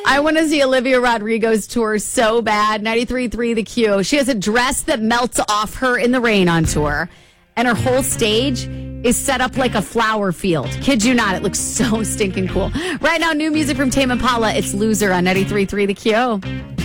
I want to see Olivia Rodrigo's tour so bad. 93.3 The Q. She has a dress that melts off her in the rain on tour. And her whole stage is set up like a flower field. Kid you not, it looks so stinking cool. Right now, new music from Tame Impala. It's Loser on 93.3 The Q.